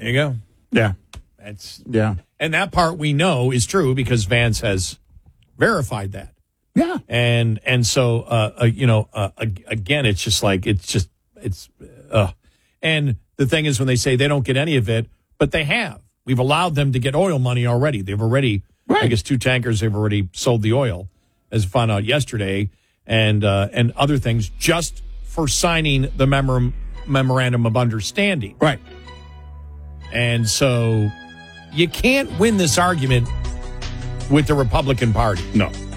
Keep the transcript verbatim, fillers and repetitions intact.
There you go. Yeah. That's Yeah. And that part we know is true because Vance has verified that. Yeah. And and so, uh, uh, you know, uh, again, it's just like, it's just, it's, uh, and the thing is when they say they don't get any of it, but they have. We've allowed them to get oil money already. They've already, right. I guess, two tankers, they've already sold the oil, as I found out yesterday, and uh, and other things just for signing the memor- memorandum of understanding. Right. And so you can't win this argument with the Republican Party. No.